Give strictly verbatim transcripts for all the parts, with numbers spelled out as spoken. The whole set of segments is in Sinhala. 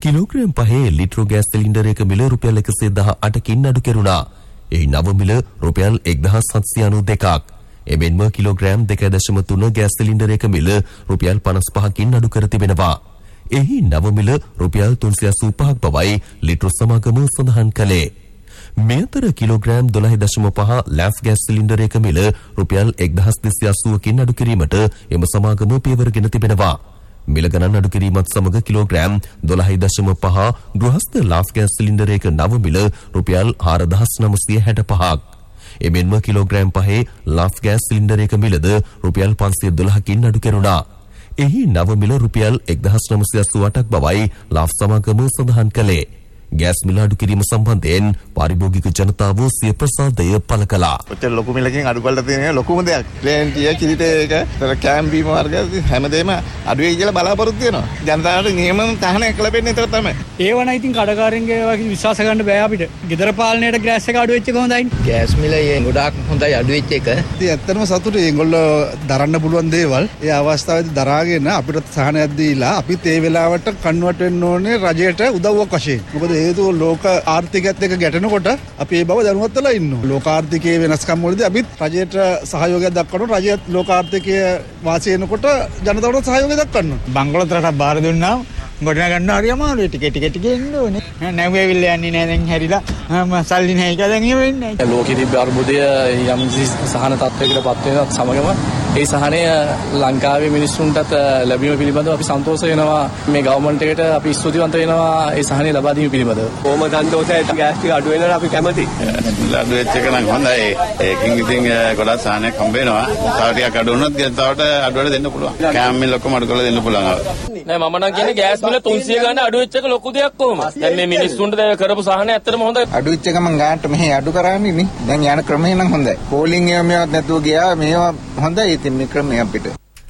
කිලෝග්‍රෑම් පහේ ලිට්‍රෝ ගෑස් සිලින්ඩරයක මිල රුපියල් එකසිය දහ අටකින් අඩු කෙරුණා. එහි නව මිල රුපියල් එක්දහස් හත්සිය අනූ දෙකක්. එමෙන්ම කිලෝග්‍රෑම් දෙකයි දශම තුන ගෑස් සිලින්ඩරයක මිල රුපියල් පනස් පහකින් අඩු කර තිබෙනවා. එහි නව මිල රුපියල් තුන්සිය අසූ පහක් බවයි ලිට්‍රෝ සමාගම සඳහන් කළේ. මේ අතර කිලෝග්‍රෑම් දොළහ දශම පහ ලෑෆ් ගෑස් සිලින්ඩරයක මිල රුපියල් එක්දහස් දෙසිය අසූවකින් අඩු කිරීමට එම සමාගම පියවරගෙන තිබෙනවා. මිල ගණන් අඩු කිරීමත් සමග කිලෝග්‍රෑම් දොළහ දශම පහ ගෘහස්ත ලාෆ් ගෑස් සිලින්ඩරයක නව මිල රුපියල් හාරදහස් නවසිය හැට පහක්. එමෙන්ම කිලෝග්‍රෑම් පහේ ලාෆ් ගෑස් සිලින්ඩරයක මිලද රුපියල් පන්සිය දොළහකින් අඩු කෙරුණා. එහි නව මිල රුපියල් එක්දහස් නවසිය අසූ අටක් බවයි ලාෆ් සමාගම සඳහන් කළේ. ගෑස් මිල අඩු කිරීම සම්බන්ධයෙන් පාරිභෝගික ජනතාව සිය ප්‍රසාදය පළ කළා. ඔච්චර ලොකු මිලකින් අඩු කරලා තියෙන ලොකුම දෙයක්. ප්ලේන්ටිය කිරිටේක කෑම් බීම වර්ග හැමදේම අඩු වෙයි කියලා බලාපොරොත්තු වෙනවා. ජනතාවට නියම තහනයක් ලැබෙන්නේ ඒක තමයි. ඒවන ඉතින් කඩකාරන්ගේ වගේ විශ්වාස ගන්න බෑ අපිට. ගෙදර පාලනයට ගෑස් එක අඩු වෙච්ච එක හොඳයි. ගෑස් මිල ගොඩාක් හොඳයි අඩු වෙච්ච එක. ඉතින් ඇත්තටම සතුටුයි. ඒගොල්ලෝ දරන්න පුළුවන් දේවල් ඒ අවස්ථාවේදී දරාගෙන අපිට සහනයක් දීලා අපිත් ඒ වෙලාවට කන්වර්ට් වෙන්න ඕනේ රජයට උදව්වක් වශයෙන්. මොකද හේතුව ලෝක ආර්ථිකයත් එක්ක ගැටෙනකොට අපි ඒ බව දැනුවත් වෙලා ඉන්නවා. ලෝක ආර්ථිකයේ වෙනස්කම් වලදී අපිත් රජයට සහයෝගයක් දක්වනවා. රජයත් ලෝක ආර්ථිකයේ වාසි වෙනකොට ජනතාවට සහයෝගය දක්වනවා. බංගලොත් රටක් බාර දුන්නා ගොඩනගා ගන්න හරි අමාරුයි. ටික ටික ටික එන්න ඕනේ. නැවෙවිල්ල යන්නේ නැහැ දැන් හැරිලා. සල්ලි නැහැ කියලා දැන් එහෙම වෙන්නේ නැහැ. ලෝකෙ තිබ්බ අර්බුදය යම් සහන තත්වයකට පත් වෙනත් සමගම ඒ සහනය ලංකාවේ මිනිස්සුන්ටත් ලැබීම පිළිබඳව අපි සන්තෝෂ වෙනවා. මේ ගවර්න්මන්ට් එකට අපි ස්තුතිවන්ත වෙනවා ඒ සහනය ලබා දීම පිළිබඳව. කොහොම සන්තෝෂයි ගෑස් ටික අඩු වෙනවා අපි කැමතියි. අඩු වෙච්ච එක නම් හොඳයි. ඒකින් ඉතින් ගොඩක් සහනයක් හම්බ වෙනවා. තව ටිකක් අඩු වුණොත් තවට අඩුවට දෙන්න පුළුවන්. කෑම් මිල ඔක්කොම අඩු කරලා දෙන්න පුළුවන්. නෑ මම නම් කියන්නේ ගෑස් මිල තුන්සිය ගන්න අඩු වෙච්ච එක ලොකු දෙයක් කොහොමද? දැන් මේ මිනිස්සුන්ට කරපු සහනය ඇත්තටම හොඳයි. අඩු වෙච්ච එක මම ගන්නට මෙහෙ අඩු කරන්නේ නේ. දැන් යන ක්‍රමය නම් හොඳයි. පෝලිං ඒවා මේවත් නැතුව ගියා. මේවා හොඳයි. ඉතින් මේ ක්‍රමය අපිට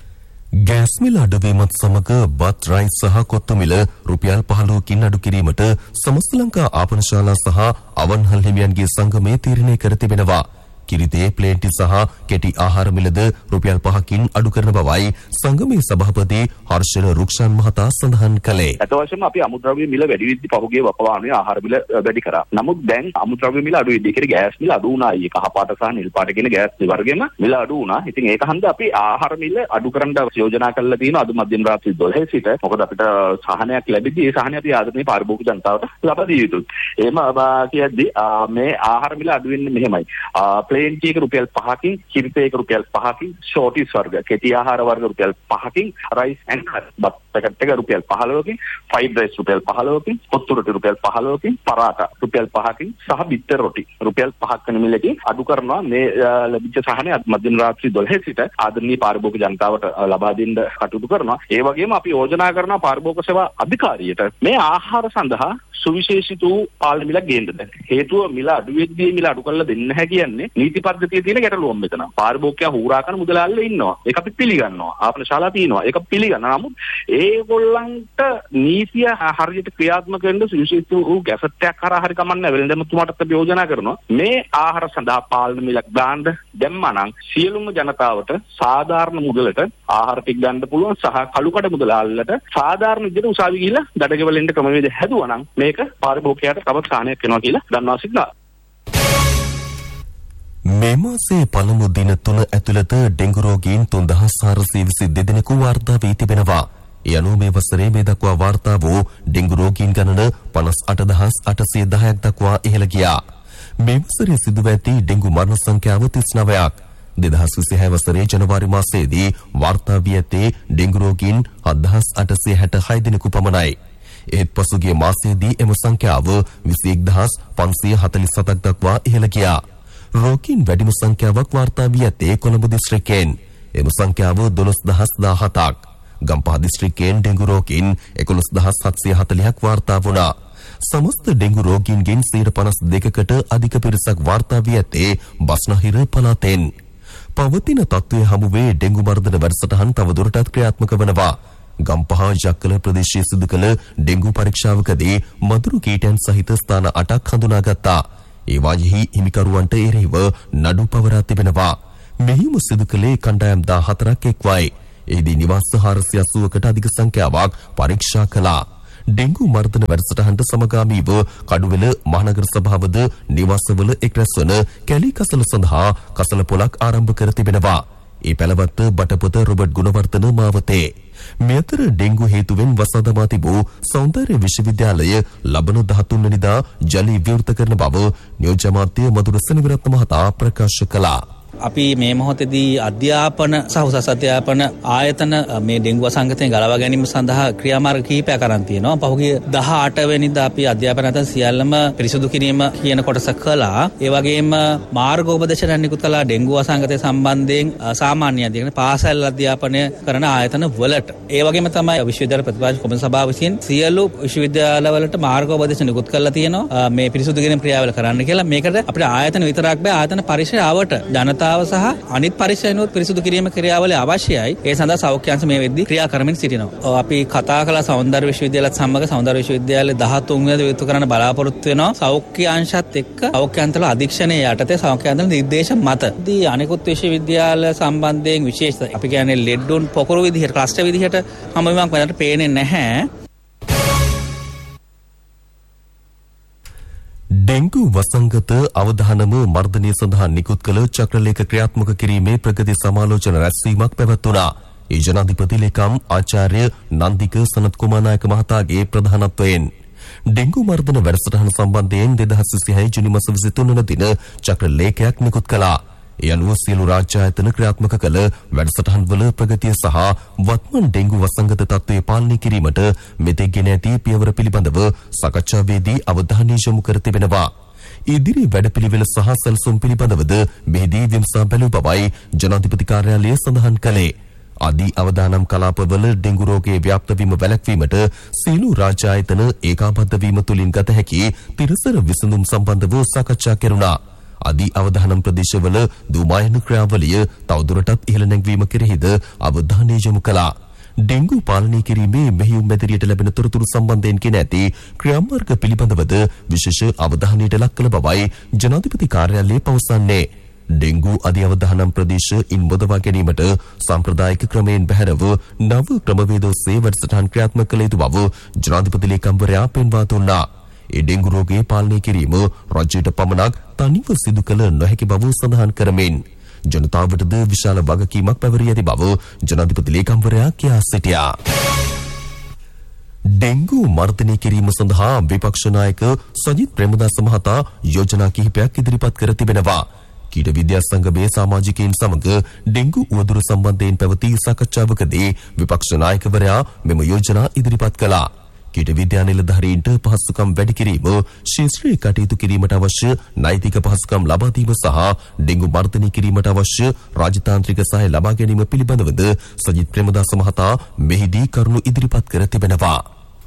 ගෑස් මිල අඩුවීමත් සමග බත් රයිස් සහ කොත්තු මිල රුපියල් පහළොවකින් අඩු කිරීමට සමස්ත ලංකා ආපනශාලා සහ අවන්හල් හිමියන්ගේ සංගමය තීරණය කර තිබෙනවා. කිරිතේ ප්ලේන්ටි සහ කෙටි ආහාර මිලද රුපියල් පහකින් අඩු කරන බවයි සංගමේ සභාපති හර්ෂණ රුක්ෂාන් මහතා සඳහන් කළේ. අත වශයෙන්ම අපි අමුද්‍රව්‍ය මිල වැඩි වෙද්දී පහුගිය වකවානුවේ ආහාර මිල වැඩි කරා. නමුත් දැන් අමුද්‍රව්‍ය මිල අඩු වෙද්දී කියන්නේ ගෑස් මිල අඩු වුණා. ඒ කහ පාට සහ නිල් පාට කියන ගෑස් වර්ගෙම මිල අඩු වුණා. ඉතින් ඒක හන්ද අපි ආහාර මිල අඩු කරන්න යෝජනා කරලා තියෙනවා අද මධ්‍යම රාත්‍රී දොළහ සිට. මොකද අපිට සහනයක් ලැබෙද්දී ඒ සහනය අපි ආදරණීය පාරිභෝගික ජනතාවට ලබා දිය යුතුයි. එහෙම කියද්දී මේ ආහාර මිල අඩු වෙන්නේ මෙහෙමයි. ප්ලේන්ටි එක රුපියල් පහකින්, කිරිතේ එක රුපියල් පහකින්, ෂෝටිස් වර්ග, කෙටි ආහාර වර්ග රුපියල් පහකින්, රයිස් ඇන්ඩ් බත් පැකට් එක රුපියල් පහළොවකින්, ෆ්‍රයිඩ් රයිස් රුපියල් පහළොවකින්, කොත්තු රොටි රුපියල් පහළොවකින්, පරාටා රුපියල් පහකින් සහ බිත්තර රොටි රුපියල් පහක් වෙන මිලකින් අඩු කරනවා. මේ ලැබිච්ච සහනය මධ්‍යම රාත්‍රී දොළහ සිට ආදරණීය පාරිභෝගික ජනතාවට ලබා දෙන්න කටයුතු කරනවා. ඒ වගේම අපි යෝජනා කරනවා පාරිභෝගික සේවා අධිකාරියට මේ ආහාර සඳහා සුවිශේෂිත වූ පාලන මිලක් ගේන්න දැන්. හේතුව මිල අඩු වෙද්දී මිල අඩු කරලා දෙන්න නැහැ කියන්නේ නීති පද්ධතියේ තියෙන ගැටලුවක් මෙතන. පාරිභෝගිකයා හුරා කරන මුදලාල්ල ඉන්නවා. ඒක අපි පිළිගන්නවා. ආපනශාලා තියෙනවා. ඒක පිළිගන්නවා. නමුත් ඒගොල්ලන්ට නීතිය හරියට ක්‍රියාත්මක වෙන්න සුවිශේෂිත වූ ගැසට් එකක් කරා හරි කමන්නේ. වෙලෙන්දමතුමාටත් අපි යෝජනා කරනවා මේ ආහාර සඳහා පාලන මිලක් දාන්න දැම්මනම් සියලුම ජනතාවට සාධාරණ මුදලට ආහාර ටික ගන්න පුළුවන් සහ කළුකඩ මුදලාල්ලට සාධාරණ විදිහට උසාවි ගිහිල්ලා දඩගෙවලෙන්ද ක්‍රමවේද හැදුවනම් මේක පාරිභෝගිකයාට තවත් සාහනයක් වෙනවා කියලා දන්වා සිටිනවා. මේ මාසයේ පළමු දින තුන ඇතුළත ඩෙංගු රෝගීන් තුන්දහස් හාරසිය විසි දෙදෙනෙකු වාර්තා වී තිබෙනවා. ඒ අනුව මේ වසරේ මේ දක්වා වාර්තා වූ ඩෙංගු රෝගීන් ගණන පනස් අටදහස් අටසිය දහයක් දක්වා ඉහළ ගියා. මේ වසරේ සිදුව ඇති ඩෙංගු මරණ සංඛ්‍යාව තිස් නවයක්. දෙදහස් විසිහය වසරේ ජනවාරි මාසයේදී වාර්තා වී ඇත්තේ ඩෙංගු රෝගීන් හත්දහස් අටසිය හැටහය දෙනෙකු පමණයි. ඒත් පසුගිය මාසයේදී එම සංඛ්‍යාව විසි එක්දහස් පන්සිය හතළිස් හතක් දක්වා ඉහළ ගියා. රෝගීන් වැඩිම සංඛ්‍යාවක් වාර්තා වී ඇත්තේ කොළඹ දිස්ත්‍රික්කයෙන්. එම සංඛ්‍යාව දොළොස් දහස් දාහතක්. ගම්පහ දිස්ත්‍රික්කයෙන් ඩෙංගු රෝගීන් එකොළොස් දහස් හත්සිය හතළිහක් වාර්තා වුණා. සමස්ත ඩෙංගු රෝගීන්ගෙන් සියයට පනස් දෙකකට අධික පිරිසක් වාර්තා වී ඇත්තේ බස්නාහිර පළාතෙන්. පවතින තත්ත්වයේ හමුවේ ඩෙංගු මර්ධන වැඩසටහන් තවදුරටත් ක්‍රියාත්මක වනවා. ගම්පහ ජක්කල ප්‍රදේශයේ සිදු කළ ඩෙංගු පරීක්ෂාවකදී මදුරු කීටයන් සහිත ස්ථාන අටක් හඳුනාගත්තා. ඒ වායෙහි හිමිකරුවන්ට එරෙහිව නඩු පවරා තිබෙනවා. මෙහිම සිදු කළේ කණ්ඩායම් දාහතරක් එක්වයි. එහිදී නිවාස හාරසිය අසූවකට අධික සංඛ්‍යාවක් පරීක්ෂා කළා. ඩෙංගු මර්ධන වැඩසටහනට සමගාමීව කඩුවෙල මහනගර සභාවද නිවාසවල එක් රැස්වන කැලි කසල සඳහා කසල පොලක් ආරම්භ කර තිබෙනවා. ඒ පැලවත්ත බටපොත රොබර්ට් ගුණවර්ධන මාවතේ. මෙතර ඩෙංගු හේතුවෙන් වසා දමා තිබූ සෞන්දර්ය විශ්වවිද්‍යාලය ලබන දහතුන් වෙනිදා ජලය විවෘත කරන බව නියෝජ්‍ය අමාත්‍ය මధుර සෙනවිරත්න මහතා ප්‍රකාශ කළා. අපි මේ මොහොතේදී අධ්‍යාපන සහ උසස් අධ්‍යාපන ආයතන මේ ඩෙංගු වසංගතයෙන් ගලවා ගැනීම සඳහා ක්‍රියාමාර්ග කිහිපයක් අරන් තියෙනවා. පහුගිය දහඅට වෙනිදා අපි අධ්‍යාපන අතර සියල්ලම පිරිසුදු කිරීම කියන කොටස කළා. ඒ වගේම මාර්ගෝපදේශන නිකුත් කළා ඩෙංගු වසංගතය සම්බන්ධයෙන් සාමාන්‍ය අධ්‍යයන පාසල් අධ්‍යාපනය කරන ආයතන වලට. ඒ වගේම තමයි විශ්වවිද්‍යාල ප්‍රතිපාදක කොමිසම සභාව විසින් සියලු විශ්වවිද්‍යාලවලට මාර්ගෝපදේශන නිකුත් කරලා තියෙනවා මේ පිරිසුදු කිරීම ක්‍රියාවල කරන්න කියලා. මේකට අපිට ආයතන විතරක් බෑ ආයතන පරිශ්‍රයට ජනතාව සහ අනිත් පරිශ්‍රයන්වත් පිරිසුදු කිරීම ක්‍රියාවලිය අවශ්‍යයි. ඒ සඳහා සෞඛ්‍ය අංශ මේ වෙද්දී ක්‍රියා කරමින් සිටිනවා. අපි කතා කළ සෞන්දර්ය විශ්වවිද්‍යාලයත් සමග සෞන්දර්ය විශ්වවිද්‍යාලයේ දහතුන් වෙනිදා විවෘත කරන්න බලාපොරොත්තු වෙනවා. සෞඛ්‍ය අංශත් එක්ක සෞඛ්‍ය අංශවල අධීක්ෂණය යටතේ සෞඛ්‍ය අංශවල නිර්දේශ මත දී අනිකුත් විශ්වවිද්‍යාල සම්බන්ධයෙන් විශේෂ අපි කියන්නේ ලෙඩ්ඩුන් පොකුරු විදිහට ක්ලස්ටර් විදිහට හැමෝමක් වෙනට පේන්නේ නැහැ. ඩෙංගු වසංගත අවධානම මර්ධනය සඳහා නිකුත් කළ චක්‍රලේඛ ක්‍රියාත්මක කිරීමේ ප්‍රගති සමාලෝචන රැස්වීමක් පැවැත්වුණා. ඒ ජනාධිපති ලේකම් ආචාර්ය නන්දික සනත් කුමාරනායක මහතාගේ ප්‍රධානත්වයෙන් ඩෙංගු මර්ධන වැඩසටහන සම්බන්ධයෙන් දෙදහස් විසිහය ජුනි මාස විසිතුන වන දින චක්‍රලේඛයක් නිකුත් කළා. ඒ අනුව සියලු රාජ්‍ය ආයතන ක්‍රියාත්මක කළ වැඩසටහන්වල ප්‍රගතිය සහ වත්මන් ඩෙංගු වසංගත තත්ත්වය පාලනය කිරීමට මෙතෙක් ගෙන ඇති පියවර පිළිබඳව සාකච්ඡාවේදී අවධානය යොමු කර තිබෙනවා. ඉදිරි වැඩපිළිවෙල සහ සැලසුම් පිළිබඳවද මෙහිදී විමසා බැලූ බවයි ජනාධිපති කාර්යාලය සඳහන් කළේ. අදී අවදානම් කලාපවල ඩෙංගු රෝගයේ ව්‍යාප්ත වීම වැළැක්වීමට සියලු රාජ්‍ය ආයතන ඒකාබද්ධ වීම තුළින් ගත හැකි තිරසර විසඳුම් සම්බන්ධව සාකච්ඡා කෙරුණා. අදී අවදානම් ප්‍රදේශවල දුමායන ක්‍රියාවලිය තවදුරටත් ඉහළ නැංවීම කෙරෙහිද අවධානය යොමු කළා. ඩෙංගු පාලනය කිරීමේ මෙහෙයුම් මැදිරියට ලැබෙන තොරතුරු සම්බන්ධයෙන් ගෙන ඇති ක්‍රියාමාර්ග පිළිබඳවද විශේෂ අවධානයට ලක් කළ බවයි ජනාධිපති කාර්යාලය පවසන්නේ. ඩෙංගු අධි අවධානම් ප්‍රදේශ ඉන් මුදවා ගැනීමට සාම්ප්‍රදායික ක්‍රමයෙන් බැහැරව නව ක්‍රමවේද ඔස්සේ වැඩසටහන් ක්‍රියාත්මක කළ යුතු බව ජනාධිපති ලේකම්වරයා පෙන්වා දුන්නා. ඒ ඩෙංගු රෝගය පාලනය කිරීම රජයට පමණක් තනිව සිදු කළ නොහැකි බව සඳහන් කරමින් ජනතාවටද විශාල වගකීමක් පැවරී ඇති බව ජනාධිපති ලේකම්වරයා කියා සිටියා. ඩෙංගු මර්ධනය කිරීම සඳහා විපක්ෂ නායක සජිත් ප්‍රේමදාස මහතා යෝජනා කිහිපයක් ඉදිරිපත් කර තිබෙනවා. කීට විද්‍යා සංගමයේ සමාජිකයින් සමග ඩෙංගු උවදුර සම්බන්ධයෙන් පැවති සාකච්ඡාවකදී විපක්ෂ නායකවරයා මෙම යෝජනා ඉදිරිපත් කළා. කීට විද්‍යා නිලධාරීන්ට පහසුකම් වැඩි කිරීම, ශාස්ත්‍රීය කටයුතු කිරීමට අවශ්‍ය නෛතික පහසුකම් ලබා දීම සහ ඩෙංගු මර්ධනය කිරීමට අවශ්‍ය රාජතාන්ත්‍රික සහාය ලබා ගැනීම පිළිබඳවද සජිත් ප්‍රේමදාස මහතා මෙහිදී කරුණු ඉදිරිපත් කර තිබෙනවා.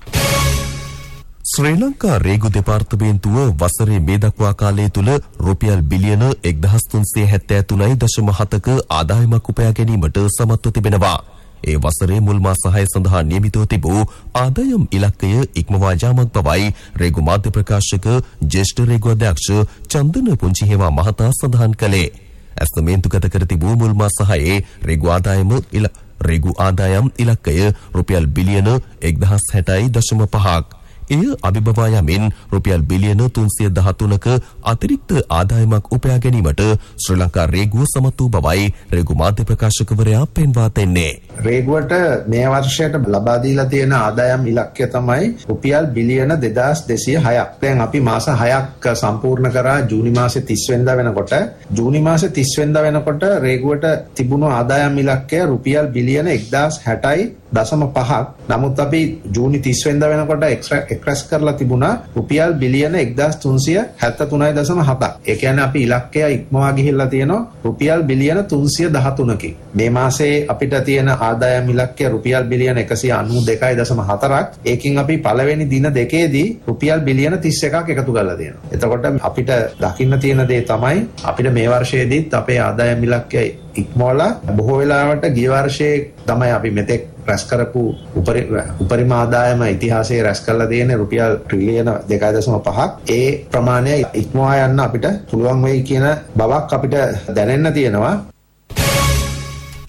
ශ්‍රී ලංකා රේගු දෙපාර්තමේන්තුව වසරේ මේ දක්වා කාලය තුල රුපියල් බිලියන එක්දහස් තුන්සිය හැත්තෑ තුනයි දශම හතක ආදායමක් උපයා ගැනීමට සමත්ව තිබෙනවා. ඒ වසරේ මුල් මාස හය සඳහා නියමිතව තිබූ ආදායම් ඉලක්කය ඉක්මවා යාමක් බවයි රේගු මාධ්‍ය ප්‍රකාශක ජ්‍යෙෂ්ඨ රේගු අධ්‍යක්ෂ චන්දන පුංචිහේවා මහතා සඳහන් කළේ. ඇස්තමේන්තුගත කර තිබූ මුල් මාස හයේ රේගු ආදායම ඉල රේගු ආදායම් ඉලක්කය රුපියල් බිලියන එක්දහස් හැටයි දශම පහක්. එය අභිබවා යමින් රුපියල් බිලියන තුන්සිය දහතුනක අතිරික්ත ආදායමක් උපයා ගැනීමට ශ්‍රී ලංකා රේගුව සමත් වූ බවයි රේගු මාධ්‍ය ප්‍රකාශකවරයා පෙන්වා දෙන්නේ. රේගුවට මේ වර්ෂයට ලබා දීලා තියෙන ආදායම් ඉලක්කය තමයි රුපියල් බිලියන දෙදාස් දෙසිය හයක්. දැන් අපි මාස හයක් සම්පූර්ණ කරා ජූනි මාසේ තිස් වෙනිදා වෙනකොට ජූනි මාසේ තිස් වෙනිදා වෙනකොට රේගුවට තිබුණු ආදායම් ඉලක්කය රුපියල් බිලියන එක්දාස් හැටයි දශම පහක්. නමුත් අපි ජූනි තිස් වෙනිදා වෙනකොට එක්රැස් කරලා තිබුණා රුපියල් බිලියන එක්දාස් තුන්සිය හැත්තෑ දශම හතක්. ඒ කියන්නේ අපි ඉලක්කය ඉක්මවා ගිහිල්ලා තියෙනවා රුපියල් බිලියන තුන්සිය දහතුනකින්. මේ මාසේ අපිට තියෙන ආදායම් ඉලක්කය රුපියල් බිලියන එකසිය අනූ දෙකයි දශම හතරක්. ඒකින් අපි පළවෙනි දින දෙකේදී රුපියල් බිලියන තිස් එකක් එකතු කරලා තියෙනවා. එතකොට අපිට දකින්න තියෙන දේ තමයි අපිට මේ වර්ෂයේදීත් අපේ ආදායම් ඉලක්කය ඉක්මවලා බොහෝ වෙලාවට ගිය වර්ෂයේ තමයි අපි මෙතෙක් රැස් කරපු උපරිම ආදායම ඉතිහාසයේ රැස් කරලා තියෙන රුපියල් ට්‍රිලියන දෙකයි දශම පහක්. ඒ ප්‍රමාණය ඉක්මවා යන්න අපිට පුළුවන් වෙයි කියන බවක් අපිට දැනෙන්න තියෙනවා.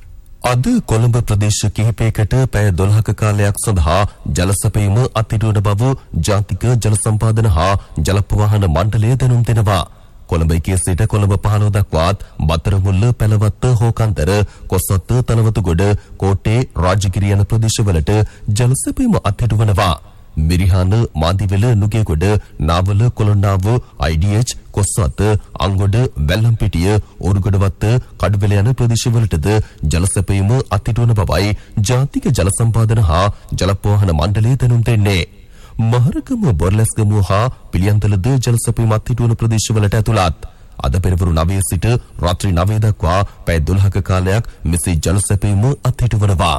අද කොළඹ ප්‍රදේශ කිහිපයකට පැය දොළහක කාලයක් සඳහා ජල සැපයීම අත්හිටුවන බව ජාතික ජල සම්පාදන හා ජල ප්‍රවාහන මණ්ඩලය දැනුම් දෙනවා. කොළඹ එකේ සිට කොළඹ පහළොව දක්වාත් බත්තරමුල්ල, පැලවත්ත, හෝකන්තර, කොස්සත්ත, තලවතුගොඩ, කෝට්ටේ, රාජගිරිය යන ප්‍රදේශවලට ජල සැපයීම අත්හිටුවනවා. මිරිහාන, මාදිවැල, නුගේගොඩ, නාවල, කොළොන්නාව, ආයි ඩී එච්, කොස්සත්ත, අංගොඩ, වැල්ලම්පිටිය, ඕරුගොඩවත්ත, කඩුවෙල යන ප්‍රදේශවලටද ජල සැපයීම අත්හිටුවන බවයි ජාතික ජල සම්පාදන හා ජල ප්‍රවාහන මණ්ඩලය දැනුම් දෙන්නේ. මහරගම, බොරලැස්ගමුව හා පිළියන්තලද ජල සැපයීම අත්හිටුවන ප්‍රදේශවලට ඇතුළත්. අද පෙරවරු නවය සිට රාත්‍රී නවය දක්වා පැය දොළහක කාලයක් මෙසේ ජල සැපයීම අත්හිටුවනවා.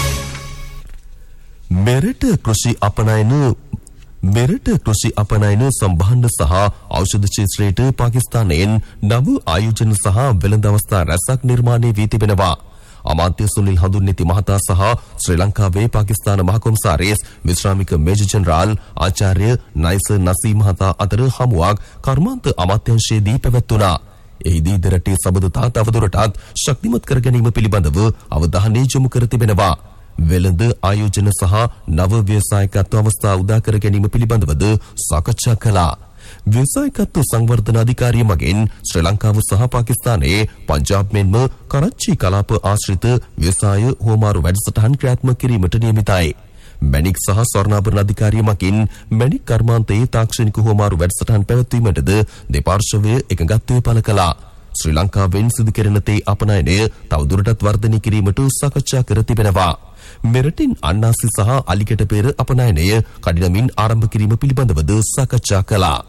මෙරට කෘෂි අපනයන මෙරට කෘෂි අපනයන සම්භාණ්ඩ සහ ඖෂධ ක්ෂේත්‍රයට පාකිස්තානයෙන් නව ආයෝජන සහ වෙළඳ අවස්ථා රැසක් නිර්මාණය වී තිබෙනවා. අමාත්‍ය සුනිල් හඳුන්නිති මහතා සහ ශ්‍රී ලංකාවේ පාකිස්තාන මහ කොමසාරිස් විශ්‍රාමික මේජර් ජෙනරාල් ආචාර්ය නයිස නසී මහතා අතර හමුවක් කර්මාන්ත අමාත්‍යාංශයේදී පැවැත්වුණා. එහිදී දෙරටේ සබඳතා තවදුරටත් ශක්තිමත් කර ගැනීම පිළිබඳව අවධානය යොමු කර තිබෙනවා. වෙළඳ ආයෝජන සහ නව ව්‍යවසායකත්ව අවස්ථා උදා කර ගැනීම පිළිබඳවද සාකච්ඡා කළා. ව්‍යවසායකත්ව සංවර්ධන අධිකාරිය මගින් ශ්‍රී ලංකාව සහ පාකිස්තානයේ පංජාබ් මෙන්ම කරච්චි කලාප ආශ්‍රිත ව්‍යවසාය හෝමාරු වැඩසටහන් ක්‍රියාත්මක කිරීමට නියමිතයි. මැණික් සහ ස්වර්ණාභරණ අධිකාරිය මගින් මැණික් කර්මාන්තයේ තාක්ෂණික හෝමාරු වැඩසටහන් පැවැත්වීමටද දෙපාර්ශ්වය එකඟත්වය පළ කළා. ශ්‍රී ලංකාවෙන් සිදු කෙරෙන තේ අපනයනය තවදුරටත් වර්ධනය කිරීමට සාකච්ඡා කර තිබෙනවා. මෙරටින් අන්නාසි සහ අලිකැට පෙර අපනයනය කඩිනමින් ආරම්භ කිරීම පිළිබඳවද සාකච්ඡා කළා.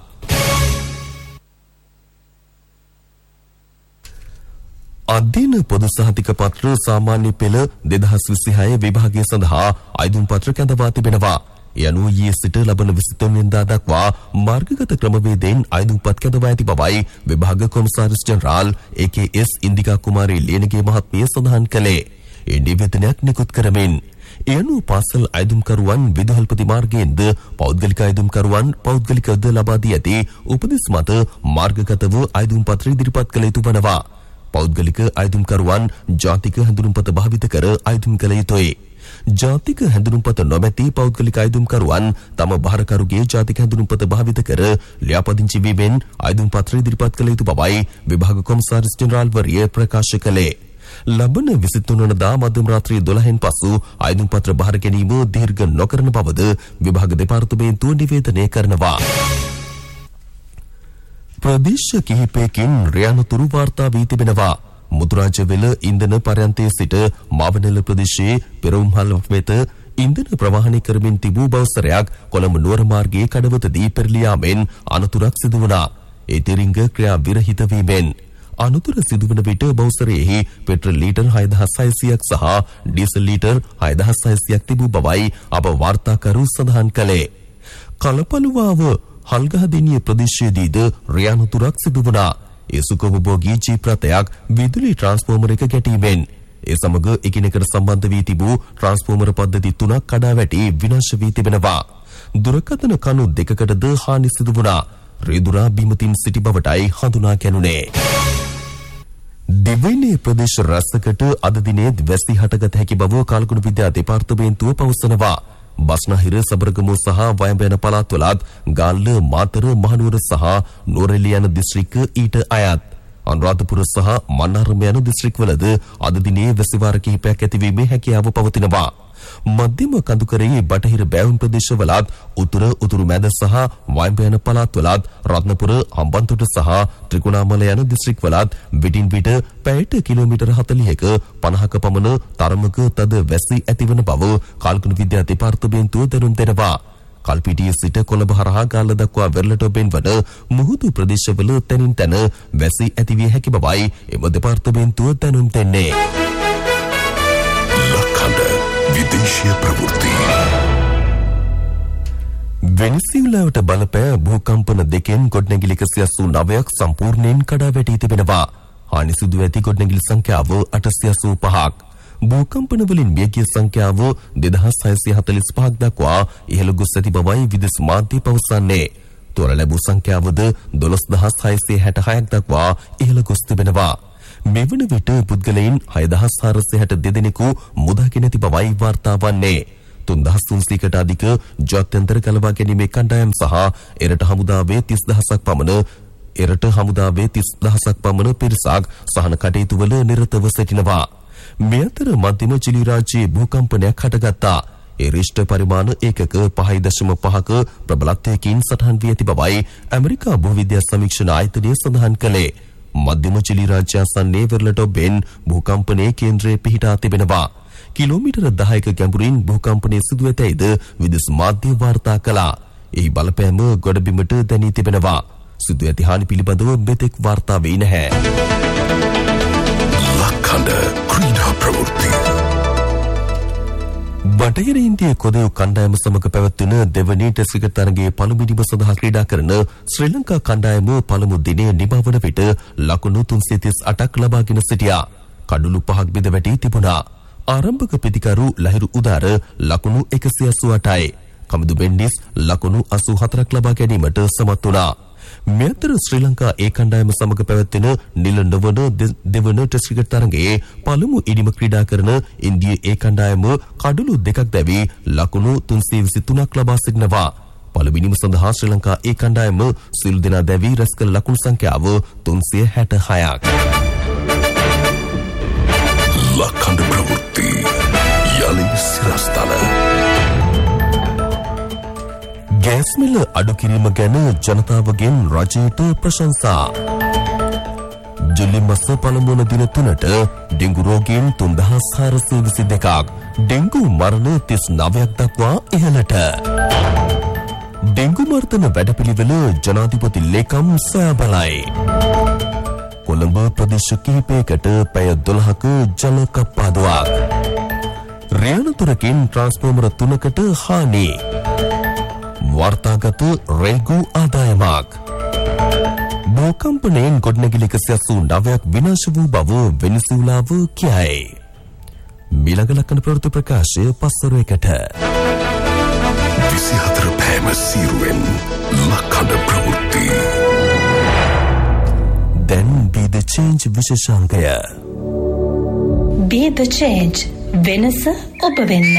අධ්‍යයන පොදු සහතික පත්‍ර සාමාන්‍ය පෙළ දෙදහස් විසිහය විභාගය සඳහා අයදුම් පත්‍ර කැඳවා තිබෙනවා. ඒ අනුව ඊයේ සිට ලබන විසිතුන් වෙනිදා දක්වා මාර්ගගත ක්‍රමවේදයෙන් අයදුම්පත් කැඳවා ඇති බවයි විභාග කොමසාරිස් ජෙනරාල් ඒ කේ එස් ඉන්දිකා කුමාරී ලේනගේ මහත්මිය සඳහන් කළේ. ඒ නිවේදනයක් නිකුත් කරමින් ඒ අනුව පාසල් අයදුම්කරුවන් විදුහල්පති මාර්ගයෙන්ද පෞද්ගලික අයදුම්කරුවන් පෞද්ගලිකද ලබා දී ඇති උපදෙස් මත මාර්ගගතව අයදුම් පත්‍ර ඉදිරිපත් කළ යුතු වනවා. පෞද්ගලික අයදුම්කරුවන් ජාතික හැඳුනුම්පත භාවිත කර අයදුම් කළ යුතුයි. ජාතික හැඳුනුම්පත නොමැති පෞද්ගලික අයදුම්කරුවන් තම භාරකරුගේ ජාතික හැඳුනුම්පත භාවිත කර ලියාපදිංචි වීමෙන් අයදුම් පත්‍ර ඉදිරිපත් කළ යුතු බවයි විභාග කොමසාරිස් ජෙනරාල්වරිය ප්‍රකාශ කළේ. ලබන විසිතුන් වෙනිදා මධ්‍යම රාත්‍රී දොළහෙන් පසු අයදුම් පත්‍ර බාර ගැනීම දීර්ඝ නොකරන බවද විභාග දෙපාර්තමේන්තුව නිවේදනය කරනවා. ප්‍රදේශ කිහිපයකින් රැයනතුරු වාර්තා වී තිබෙනවා. මුතුරාජවෙල ඉන්ධන පර්යන්තයේ සිට මාවනැල්ල ප්‍රදේශයේ පෙරවුම්හල් වෙත ඉන්ධන ප්‍රවාහනය කරමින් තිබූ බවසරයක් කොළඹ නුවර මාර්ගයේ කඩවතදී පෙරළී යාමෙන් අනතුරක් සිදු වුණා. ඒ තිරිංග ක්‍රියා විරහිත වීමෙන් අනතුර සිදුවන විට බවසරයෙහි පෙට්‍රල් ලීටර් හයදහස් හයසියයක් සහ ඩීසල් ලීටර් හයදහස් හයසියයක් තිබූ බවයි අප වාර්තාකරු සඳහන් කළේ. කලපලුවාව හල්ගහදෙනිය ප්‍රදේශයේදීද රැයනතුරක් සිදු වුණා. ඒ සුඛෝපභෝගී ජීප් රථයක් විදුලි ට්‍රාන්ස්ෆෝමර් එක ගැටීමෙන් ඒ සමග එකිනෙකට සම්බන්ධ වී තිබූ ට්‍රාන්ස්ෆෝමර් පද්ධති තුනක් කඩා වැටි විනාශ වී තිබෙනවා. දුරකථන කණු දෙකකටද හානි සිදු වුණා. රේදුරා බිමතින් සිටි බවටයි හඳුනා ගැනුණේ. දිවයිනේ ප්‍රදේශ රැසකට අද දිනේ වැසි හටගත හැකි බව කාලගුණ විද්‍යා දෙපාර්තමේන්තුව පවසනවා. බස්නාහිර, සබරගමුව සහ වයඹ යන පළාත්වලත් ගාල්ල, මාතර, මහනුවර සහ නුවරඑළිය යන දිස්ත්‍රික්ක ඊට අයත්. අනුරාධපුර සහ මන්නාරම යන දිස්ත්‍රික්වලද අද දිනේ වැසි වාර කිහිපයක් ඇතිවීමේ හැකියාව පවතිනවා. මධ්‍යම කඳුකරයේ බටහිර බෑවුම් ප්‍රදේශවලත් උතුර උතුරු මැද සහ වයඹ යන පළාත්වලත් රත්නපුර, හම්බන්තොට සහ ත්‍රිකුණාමල යන දිස්ත්‍රික්වලත් විටින් විට පැයට කිලෝමීටර් හතළිහක පනහක පමණ තරමක තද වැසි ඇතිවන බව කාලගුණ විද්‍යා දෙපාර්තමේන්තුව දැනුම් දෙනවා. කල්පිටිය සිට කොළඹ හරහා ගාල්ල දක්වා වෙරළට බෙන්වන මුහුදු ප්‍රදේශවල තැනින් තැන වැසි ඇතිවිය හැකි බවයි එම දෙපාර්තමේන්තුව දැනුම් දෙන්නේ. විදේශීය ප්‍රවෘත්ති. වෙනිසියුලාවට බලපෑ භූකම්පන දෙකෙන් ගොඩනැගිලි එකසිය අසූ නවයක් සම්පූර්ණයෙන් කඩා වැටී තිබෙනවා. හානි සිදු ඇති ගොඩනැගිලි සංඛ්‍යාව අටසිය අසූ පහක්. භූකම්පන වලින් මියගිය සංඛ්‍යාව දෙදහස් හයසිය හතළිස් පහක් දක්වා ඉහළ ගොස් ඇති බවයි විදේශ මාධ්‍ය පවසන්නේ. තොර ලැබූ සංඛ්‍යාවද දොළොස් දහස් හයසිය හැට හයක් දක්වා ඉහළ ගොස් තිබෙනවා. මෙවන විට පුද්ගලයන් හය දහස් හාරසිය හැට දෙක දෙනෙකු මුදාගෙන ඇති බවයි වාර්තා වන්නේ. තුන්දහස් තුන්සීයකට අධික ජාත්‍යන්තර ගලවා ගැනීමේ කණ්ඩායම් සහ එරට හමුදාවේ තිස් දහසක් පමණ එරට හමුදාවේ තිස් දහසක් පමණ පිරිසක් සහන කටයුතු වල නිරතව සිටිනවා. මේ අතර මධ්‍යම චිලි රාජ්‍යයේ භූකම්පනයක් හටගත්තා. ඒ රිෂ්ඨ පරිමාණ ඒකක පහයි දශම පහක ප්‍රබලත්වයකින් සටහන් වී ඇති බවයි ඇමරිකා භූවිද්‍යා සමීක්ෂණ ආයතනය සඳහන් කළේ. මධ්‍යම චිලි රාජ්‍ය අසන්නේ වෙරළටොබෙන් භූකම්පනයේ කේන්ද්‍රය පිහිටා තිබෙනවා. කිලෝමීටර දහයක ගැඹුරින් භූකම්පනය සිදු ඇතැයිද විදේශ මාධ්‍ය වාර්තා කළා. එහි බලපෑම ගොඩබිමට දැනී තිබෙනවා. සිදු ඇති හානි පිළිබඳව මෙතෙක් වාර්තා වී නැහැ. ලක්කඩ ක්‍රීඩා ප්‍රවෘත්ති. බටහිර ඉන්දිය කොදයු කණ්ඩායම සමග පැවැත්වෙන දෙවනි ටෙස්ට් ක්‍රිකට් තරගයේ පළමුදින සඳහා ක්‍රීඩා කරන ශ්‍රී ලංකා කණ්ඩායම පළමු දිනය නිමවන විට ලකුණු තුන්සිය තිස් අටක් ලබාගෙන සිටියා. කඩුළු පහක් බිඳ වැටී තිබුණා. ආරම්භක ප්‍රතිකරු ලහිරු උදාර ලකුණු එකසිය අසූ අටයි. කමිදු බෙන්ඩිස් ලකුණු අසූ හතරක් ලබා ගැනීමට සමත් වුණා. මේ අතර ශ්‍රී ලංකා ඒ කණ්ඩායම සමග පැවැත්වෙන නිල නොවන දෙවන ටෙස්ට් ක්‍රිකට් තරගයේ පළමු ඉනිම ක්‍රීඩා කරන ඉන්දිය ඒ කණ්ඩායම කඩුළු දෙකක් දැවී ලකුණු තුන්සිය විසි තුනක් ලබා සිටිනවා. පළමුවෙනිම සඳහා ශ්‍රී ලංකා ඒ කණ්ඩායම සියලු දෙනා දැවී රැස් කළ ලකුණු සංඛ්‍යාව තුන්සිය හැට හයක්. ලක්කඩ ප්‍රවෘත්ති යලි සිරස්තල. ගෑස් මිල අඩු කිරීම ගැන ජනතාවගෙන් රජයට ප්‍රශංසා. ජුලි මාස පළමුවන දින තුනට ඩෙංගු රෝගීන් තුන්දහස් හාරසිය විසි දෙකක්, ඩෙංගු මරණ තිස් නවයක් දක්වා ඉහළට. ඩෙංගු මර්ධන වැඩපිළිවෙල ජනාධිපති ලේකම් සොයා බලයි. කොළඹ ප්‍රදේශ කිහිපයකට පැය දොළහක ජල කප්පාදුවක්. රේණුතුරකින් ට්‍රාන්ස්ෆෝමර තුනකට හානි. වාර්තාගත රේගු ආදායමක්. භූකම්පනයෙන් ගොඩනැගිලි එකසිය අසූ නවයක් විනාශ වූ බව වෙනිසුලාව කියයි. මිළඟ ලක්කන ප්‍රවෘත්ති ප්‍රකාශය පස්වරුවකට. විසිහතර පෑම සීරුවෙන් ලක්කඩ ප්‍රවෘත්ති. දැන් Be the Change විශේෂාංකය. Be the Change. වෙනස ඔබ වෙන්න.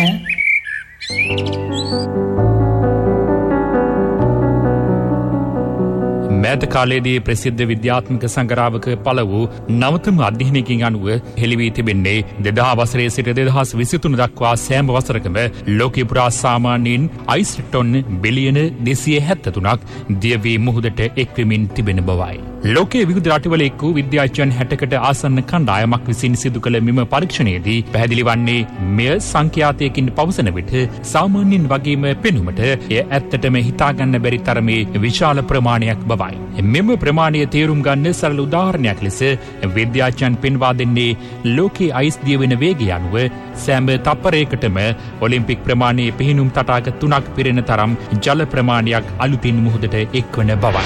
මෑත කාලයේදී ප්‍රසිද්ධ විද්‍යාත්මක සංග්‍රහවක පළ වූ නවතම අධ්‍යයනයකින් අනුව හෙළි වී තිබෙන්නේ දෙදහස් වසරේ සිට දෙදහස් විසිතුන දක්වා සෑම වසරකම ලෝකේ පුරා සාමාන්‍යයෙන් අයිස් ටොන් බිලියන දෙසිය හැත්තෑ තුනක් දියවී මුහුදට එක්වෙමින් තිබෙන බවයි. ලෝකයේ විවිධ රටවල එක් වූ විද්‍යාඥයන් හැටකට ආසන්න කණ්ඩායමක් විසින් සිදු කළ මෙම පරීක්ෂණයේදී පැහැදිලි වන්නේ මෙය සංඛ්‍යාතයකින් පවසන විට සාමාන්‍යයෙන් වගේම පෙනුමට එය ඇත්තටම හිතාගන්න බැරි තරමේ විශාල ප්‍රමාණයක් බවයි. මෙම ප්‍රමාණය තේරුම් ගන්න සරල උදාහරණයක් ලෙස විද්‍යාඥයන් පෙන්වා දෙන්නේ ලෝකයේ අයිස් දියවෙන වේගය අනුව සෑම තප්පරයකටම ඔලිම්පික් ප්‍රමාණයේ පිහිනුම් තටාක තුනක් පිරෙන තරම් ජල ප්‍රමාණයක් අලුතින් මුහුදට එක්වන බවයි.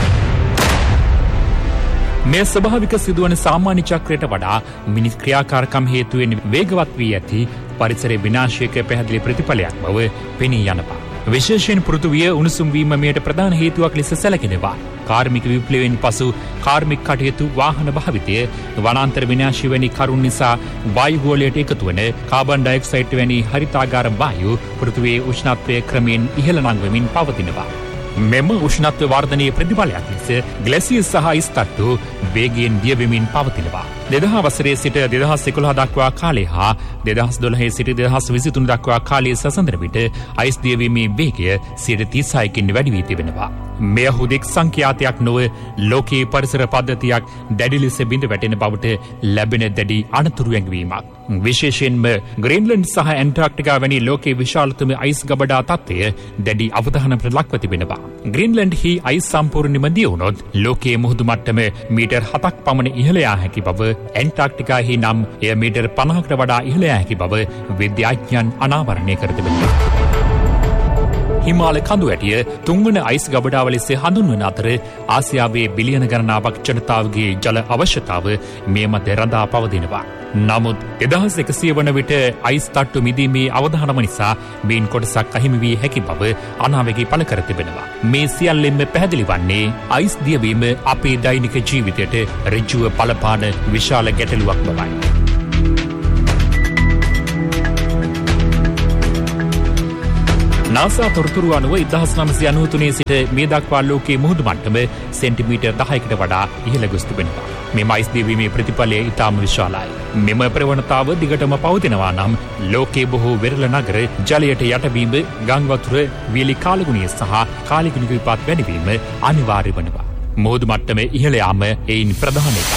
මේ ස්වභාවික සිදුවන සාමාන්‍ය චක්‍රයට වඩා මිනිස් ක්‍රියාකාරකම් හේතුවෙන් වේගවත් වී ඇති පරිසර විනාශයක පැහැදිලි ප්‍රතිඵලයක් බව පෙනී යනවා. විශේෂයෙන් පෘථුවිය උණුසුම් වීම මෙයට ප්‍රධාන හේතුවක් ලෙස සැලකෙනවා. කාර්මික විප්ලවයෙන් පසු කාර්මික කටයුතු, වාහන භාවිතය, වනාන්තර විනාශය වැනි කරුණු නිසා වායු ගෝලයට එකතු වන කාබන් ඩයොක්සයිඩ් වැනි හරිතාගාර වායු පෘථුවියේ උෂ්ණත්වය ක්‍රමයෙන් ඉහළ නංවමින් පවතිනවා. මෙම උෂ්ණත්ව වර්ධනයේ ප්‍රතිඵලයක් ලෙස ග්ලැසියර් සහ අයිස් තට්ටු වේගයෙන් දියවෙමින් පවතිනවා. දෙදහස් වසරේ සිට දෙදහස් එකොළහ දක්වා කාලය හා දෙදහස් දොළහ සිට දෙදහස් විසිතුන දක්වා කාලයේ සසඳන විට අයිස් දියවීමේ වේගය සියයට තිස් හයකින් වැඩි වී තිබෙනවා. මෙය හුදෙක් සංඛ්‍යාතයක් නොව ලෝකයේ පරිසර පද්ධතියක් දැඩි ලෙස බිඳ වැටෙන බවට ලැබෙන දැඩි අනතුරු ඇඟවීමක්. විශේෂයෙන්ම ග්‍රීන්ලන්ඩ් සහ ඇන්ටාර්ක්ටිකා වැනි ලෝකයේ විශාලතම අයිස් ගබඩා තත්ත්වය දැඩි අවධානමට ලක්ව තිබෙනවා. ග්‍රීන්ලන්ඩ්හි අයිස් සම්පූර්ණයෙන්ම දිය වුණොත් ලෝකයේ මුහුදු මට්ටම මීටර් හතක් පමණ ඉහළ යා හැකි බව, ඇන්ටාර්ක්ටිකාහි නම් එය මීටර් පනහකට වඩා ඉහළ යා හැකි බව විද්‍යාඥයන් අනාවරණය කර තිබෙනවා. හිමාල කඳු ඇටිය තුන්වන අයිස් ගබඩාව ලෙස හඳුන්වන අතර ආසියාවේ බිලියන ගණනාවක් ජනතාවගේ ජල අවශ්‍යතාව මේ මත රඳා පවතිනවා. නමුත් දෙදහස් එකසිය වන විට අයිස් තට්ටු මිදීමේ අවධානම නිසා බීන් කොටසක් අහිමි වී හැකි බව අනාවැකි පළ කර තිබෙනවා. මේ සියල්ලෙන්ම පැහැදිලි වන්නේ අයිස් දියවීම අපේ දෛනික ජීවිතයට ඍජුව බලපාන විශාල ගැටලුවක් බවයි. නාසා තොරතුරු අනුව ඉදහස් නමසිය අනූ තුනේ සිට මේ දක්වා ලෝකයේ මුහුදු මට්ටම සෙන්ටිමීටර් දහයකට වඩා ඉහළ ගොස් තිබෙනවා. මෙම අයිස් දියවීමේ ප්‍රතිඵලය ඉතාම විශාලයි. මෙම ප්‍රවණතාව දිගටම පවතිනවා නම් ලෝකයේ බොහෝ වෙරළ නගර ජලයට යටවීම, ගං වතුර, වියලි කාලගුණය සහ කාලිගුණික විපාත වැඩිවීම අනිවාර්ය වෙනවා. මුහුදු මට්ටම ඉහළ යාම එයින් ප්‍රධාන එකක්.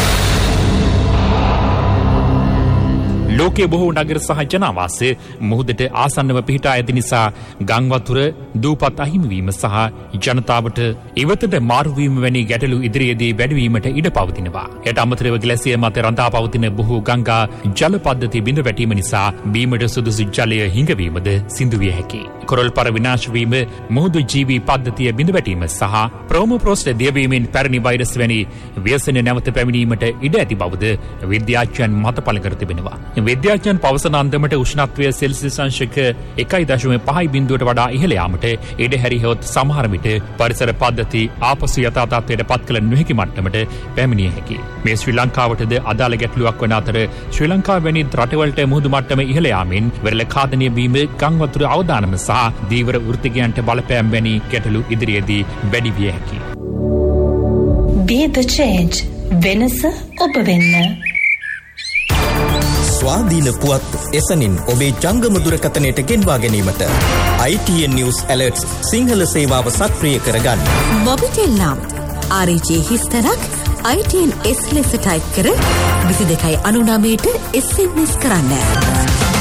ලෝකයේ බොහෝ නගර සහ ජනාවාස මුහුදට ආසන්නව පිහිටා ඇති නිසා ගං වතුර දූපත් අහිමිවීම සහ ජනතාවට ඉවතට මාරුවීම වැනි ගැටලු ඉදිරියේදී වැඩිවීමට ඉඩ පවතිනවා. එයට අමතරව ග්ලැසියර් මත රඳා පවතින බොහෝ ගංගා ජල පද්ධති බිඳ වැටීම නිසා බීමට සුදුසු ජලය හිඟවීමද සිදු විය හැකියි. කොරල්පර විනාශ වීම, මුහුදු ජීවී පද්ධතිය බිඳ වැටීම සහ ප්‍රෝමෝප්‍රෝස්ට දියවීමෙන් පැරණි වෛරස් වැනි ව්‍යසන නැවත පැමිණීමට ඉඩ ඇති බවද විද්‍යාඥයන් මත පළ කර තිබෙනවා. විද්‍යාඥයන් පවසන අන්දමට උෂ්ණත්වය සෙල්සියස් අංශක එකයි දශම පහයි බිංදුවට වඩා ඉහළ යාමට ඉඩ හැරියොත් සමහර විට පරිසර පද්ධති ආපසු යථා තත්ත්වයට පත් කළ නොහැකි මට්ටමට පැමිණිය හැකියි. මේ ශ්‍රී ලංකාවටද අදාළ ගැටලුවක් වන අතර ශ්‍රී ලංකාව වැනි රටවලට මුහුදු මට්ටම ඉහළ යාමෙන් වෙරළ ඛාදනය වීම, ගං වතුර අවදානම සහ දීවර වෘත්තිකයන්ට බලපෑම් වැනි ගැටලු ඉදිරියේදී වැඩි විය හැකියි. Be the change. වෙනස ඔබ වෙන්න. ස්වාධීන පුවත් එසනින් ඔබේ ජංගම දුරකථනයට ගෙන්වා ගැනීමට I T N News Alerts Sinhala සේවාව සක්‍රිය කරගන්න. මොබිටෙල් නම් R J හිස්තරක් I T N S ලෙස ටයිප් කර විසි දෙකයි අනු නවයට S M S කරන්න.